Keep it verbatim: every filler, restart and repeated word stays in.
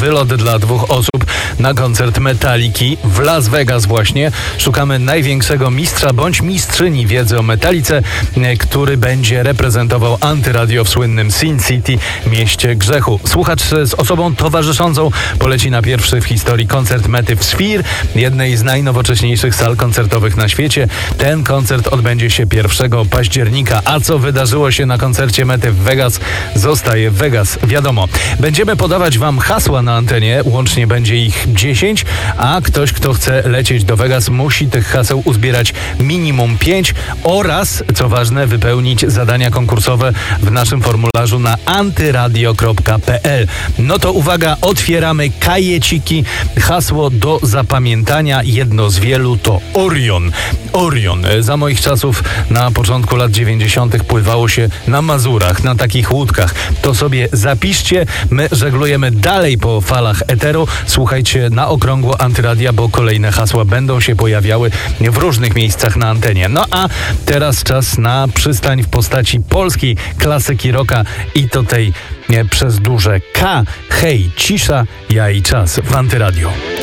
wylot dla dwóch osób na koncert Metaliki w Las Vegas właśnie. Szukamy największego mistrza bądź mistrzyni wiedzy o Metalice, który będzie reprezentował Antyradio w słynnym Sin City, mieście grzechu. Słuchacz z osobą towarzyszącą poleci na pierwszy w historii koncert Mety w Sphere, jednej z najnowocześniejszych sal koncertowych na świecie. Ten koncert odbędzie się pierwszego października. A co wydarzyło się na koncercie Mety w Vegas, zostaje w Vegas. Wiadomo, będziemy podawać wam hasła na antenie, łącznie będzie ich dziesięć, a ktoś, kto chce lecieć do Vegas, musi tych haseł uzbierać minimum pięć oraz, co ważne, wypełnić zadania konkursowe w naszym formularzu na antyradio kropka p l. No to uwaga, otwieramy kajeciki. Hasło do zapamiętania, jedno z wielu, to Orion. Orion. Za moich czasów na początku lat dziewięćdziesiątych pływało się na Mazurach, na takich łódkach. To sobie zapiszcie, my żeglujemy dalej po falach eteru. Słuchajcie na okrągło Antyradia, bo kolejne hasła będą się pojawiały w różnych miejscach na antenie. No a teraz czas na przystań w postaci polskiej klasyki rocka i to tej nie, przez duże K. Hej, cisza, ja i czas w Antyradio.